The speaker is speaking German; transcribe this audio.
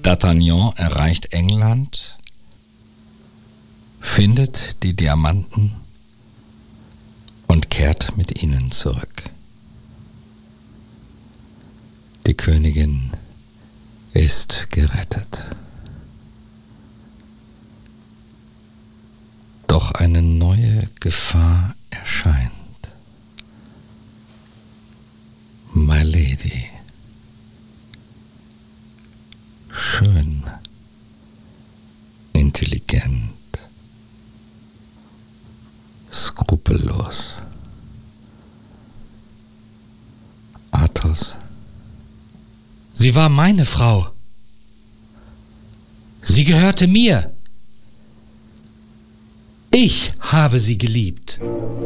D'Artagnan erreicht England, findet die Diamanten und kehrt mit ihnen zurück. Die Königin ist gerettet. Doch eine neue Gefahr erscheint. My Lady. Schön, intelligent, skrupellos. Athos. Sie war meine Frau. Sie gehörte mir. Ich habe sie geliebt.